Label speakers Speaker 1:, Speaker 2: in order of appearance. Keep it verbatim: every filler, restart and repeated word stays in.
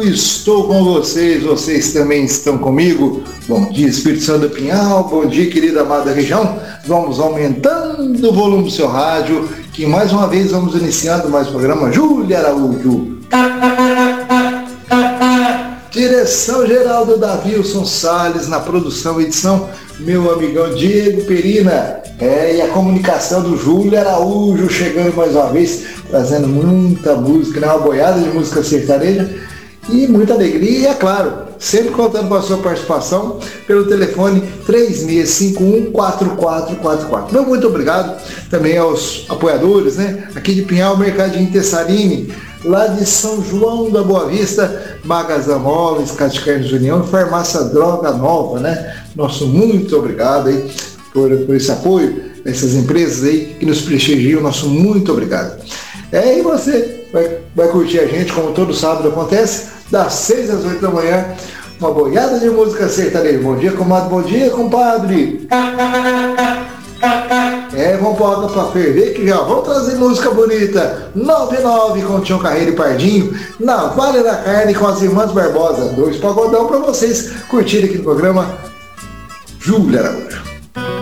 Speaker 1: estou com vocês, vocês também estão comigo. Bom dia, Espírito Santo do Pinhal, bom dia, querida amada região. Vamos aumentando o volume do seu rádio, que mais uma vez vamos iniciando mais o programa Júlia Araújo. Direção geral do Davilson Salles, na produção e edição, meu amigão Diego Perina. É, e a comunicação do Júlio Araújo chegando mais uma vez, trazendo muita música, né? Uma boiada de música sertaneja e muita alegria, e é claro, sempre contando com a sua participação pelo telefone três seis cinco um, quatro quatro quatro quatro. Meu muito obrigado também aos apoiadores, né? Aqui de Pinhal, Mercadinho Tessarini, lá de São João da Boa Vista, Magazã Móveis, Casa de Carnes União e Farmácia Droga Nova, né? Nosso muito obrigado aí por, por esse apoio, essas empresas aí que nos prestigiam, nosso muito obrigado. É, e você vai, vai curtir a gente, como todo sábado acontece, das seis às oito da manhã, uma boiada de música sertaneja. Bom dia, comadre, bom dia, compadre. É, vamos pôr água pra ferver que já vamos trazer música bonita. nove nove com Tião Carreiro e Pardinho, na Vale da Carne com as Irmãs Barbosa. Dois pagodão pra vocês curtirem aqui no programa Júlia Araújo.